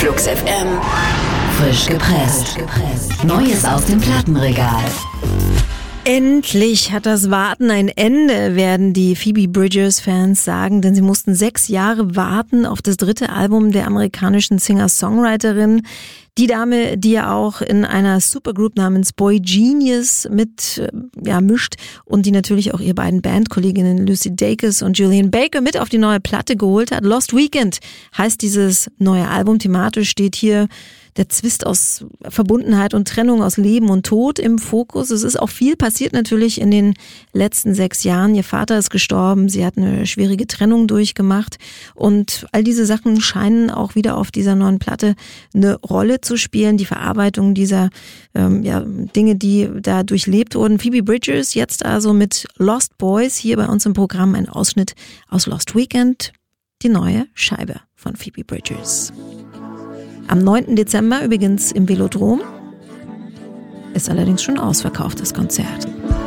Flux FM. Frisch gepresst. Neues aus dem Plattenregal. Endlich hat das Warten ein Ende, werden die Phoebe Bridgers-Fans sagen, denn sie mussten 6 Jahre warten auf das 3. Album der amerikanischen Singer-Songwriterin. Die Dame, die ja auch in einer Supergroup namens Boy Genius mischt und die natürlich auch ihre beiden Bandkolleginnen Lucy Dacus und Julian Baker mit auf die neue Platte geholt hat. Lost Weekend heißt dieses neue Album. Thematisch steht hier der Zwist aus Verbundenheit und Trennung, aus Leben und Tod im Fokus. Es ist auch viel passiert natürlich in den letzten 6 Jahren. Ihr Vater ist gestorben, sie hat eine schwierige Trennung durchgemacht und all diese Sachen scheinen auch wieder auf dieser neuen Platte eine Rolle zu spielen. Die Verarbeitung dieser Dinge, die da durchlebt wurden. Phoebe Bridgers jetzt also mit Lost Boys, hier bei uns im Programm ein Ausschnitt aus Lost Weekend, die neue Scheibe von Phoebe Bridgers. Am 9. Dezember übrigens im Velodrom. Ist allerdings schon ausverkauft, das Konzert.